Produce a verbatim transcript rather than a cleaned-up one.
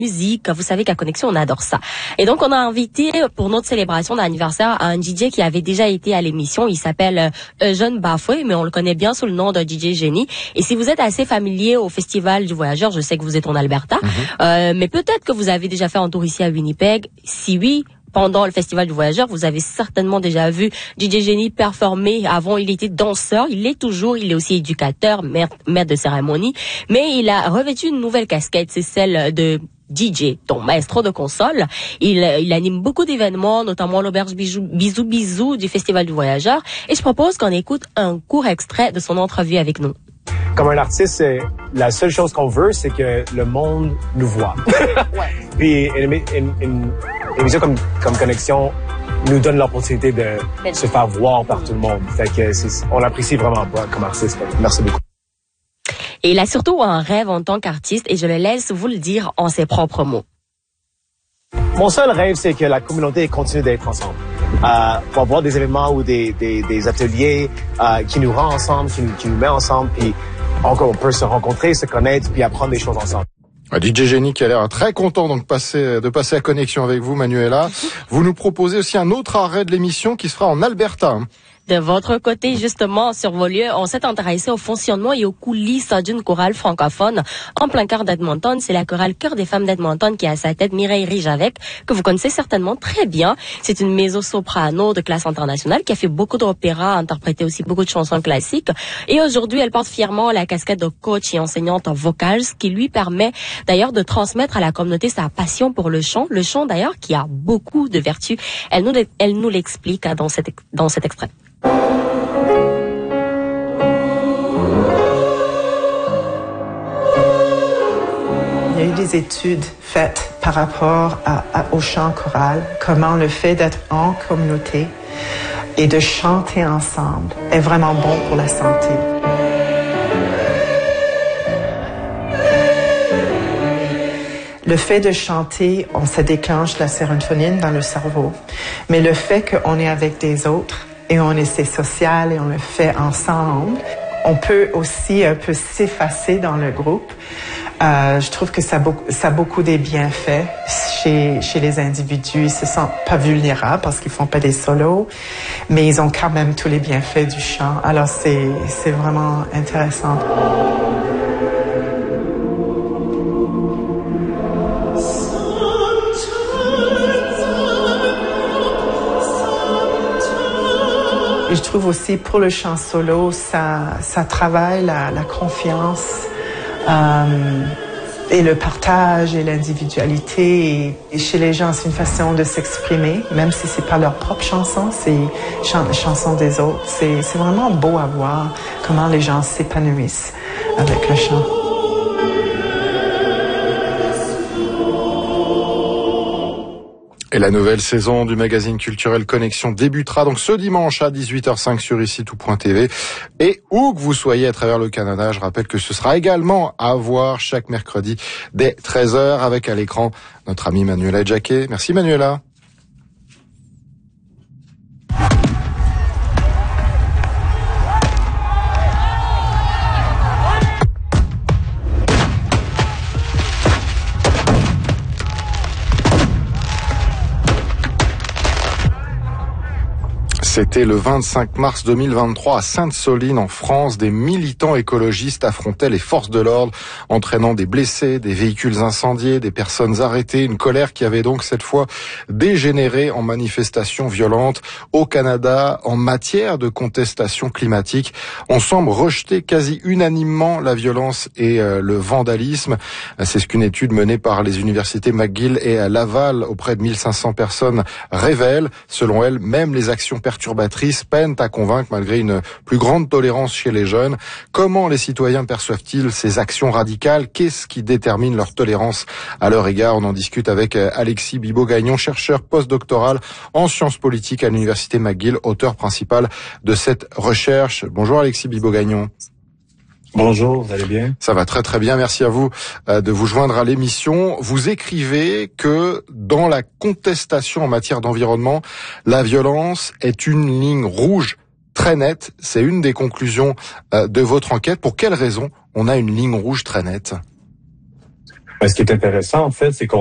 musique. Vous savez qu'à Connexion, on adore ça. Et donc, on a invité pour notre célébration d'anniversaire un D J qui avait déjà été à l'émission. Il s'appelle Eugène Bafoué, mais on le connaît bien sous le nom de D J Génie. Et si vous êtes assez familier au Festival du Voyageur, je sais que vous êtes en Alberta, mm-hmm. euh, mais peut-être que vous avez déjà fait un tour ici à Winnipeg. Si oui, pendant le Festival du Voyageur, vous avez certainement déjà vu D J Génie performer. Avant, il était danseur, il l'est toujours, il est aussi éducateur, maître, maître de cérémonie, mais il a revêtu une nouvelle casquette, c'est celle de D J, ton maestro de console. Il, il anime beaucoup d'événements, notamment l'auberge Bisou, Bisou Bisou du Festival du Voyageur. Et je propose qu'on écoute un court extrait de son entrevue avec nous. Comme un artiste, la seule chose qu'on veut, c'est que le monde nous voit. Ouais. Puis une, une, une, une émission comme, comme Connexion nous donne l'opportunité de Merci. se faire voir par tout le monde. Fait que c'est, on l'apprécie vraiment comme artiste. Merci beaucoup. Et il a surtout un rêve en tant qu'artiste, et je le laisse vous le dire en ses propres mots. Mon seul rêve, c'est que la communauté continue d'être ensemble. Euh, pour avoir des événements ou des, des, des ateliers euh, qui nous rendent ensemble, qui nous, qui nous met ensemble, puis on, on peut se rencontrer, se connaître, puis apprendre des choses ensemble. D J Génie qui a l'air très content donc passer, de passer à Connexion avec vous, Manuela. Vous nous proposez aussi un autre arrêt de l'émission qui se fera en Alberta. De votre côté, justement, sur vos lieux, on s'est intéressé au fonctionnement et aux coulisses d'une chorale francophone en plein cœur d'Edmonton. C'est la chorale Chœur des femmes d'Edmonton qui a à sa tête Mireille Rijavec, que vous connaissez certainement très bien. C'est une mezzo-soprano de classe internationale qui a fait beaucoup d'opéra, interprété aussi beaucoup de chansons classiques. Et aujourd'hui, elle porte fièrement la casquette de coach et enseignante vocale, ce qui lui permet d'ailleurs de transmettre à la communauté sa passion pour le chant. Le chant d'ailleurs qui a beaucoup de vertus. Elle nous, elle nous l'explique dans cet, dans cet extrait. Il y a eu des études faites par rapport à, à, au chant choral, comment le fait d'être en communauté et de chanter ensemble est vraiment bon pour la santé. Le fait de chanter, on se déclenche la sérotonine dans le cerveau, mais le fait qu'on est avec des autres et on essaie social et on le fait ensemble, on peut aussi un peu s'effacer dans le groupe. Euh, je trouve que ça a beaucoup, ça a beaucoup des bienfaits chez, chez les individus. Ils se sentent pas vulnérables parce qu'ils font pas des solos, mais ils ont quand même tous les bienfaits du chant. Alors c'est, c'est vraiment intéressant. Et je trouve aussi pour le chant solo, ça, ça travaille la, la confiance euh, et le partage et l'individualité. Et, et chez les gens, c'est une façon de s'exprimer, même si c'est pas leur propre chanson, c'est chan- chanson des autres. C'est, c'est vraiment beau à voir comment les gens s'épanouissent avec le chant. Et la nouvelle saison du magazine culturel Connexion débutera donc ce dimanche à dix-huit heures cinq sur ici tout point t v. Et où que vous soyez à travers le Canada, je rappelle que ce sera également à voir chaque mercredi dès treize heures avec à l'écran notre amie Manuela Jacquet. Merci Manuela. C'était le vingt-cinq mars deux mille vingt-trois à Sainte-Soline en France. Des militants écologistes affrontaient les forces de l'ordre, entraînant des blessés, des véhicules incendiés, des personnes arrêtées. Une colère qui avait donc cette fois dégénéré en manifestations violentes. Au Canada, en matière de contestation climatique, on semble rejeter quasi unanimement la violence et euh, le vandalisme. C'est ce qu'une étude menée par les universités McGill et à Laval auprès de mille cinq cents personnes révèle. Selon elle, même les actions perturbatrices peinent à convaincre malgré une plus grande tolérance chez les jeunes. Comment les citoyens perçoivent-ils ces actions radicales? Qu'est-ce qui détermine leur tolérance à leur égard? On en discute avec Alexis Bibeau-Gagnon, chercheur postdoctoral en sciences politiques à l'université McGill, auteur principal de cette recherche. Bonjour Alexis Bibeau-Gagnon. Bonjour, vous allez bien? Ça va très très bien, merci à vous euh, de vous joindre à l'émission. Vous écrivez que dans la contestation en matière d'environnement, la violence est une ligne rouge très nette. C'est une des conclusions euh, de votre enquête. Pour quelles raisons on a une ligne rouge très nette? Ben, ce qui est intéressant, en fait, c'est qu'on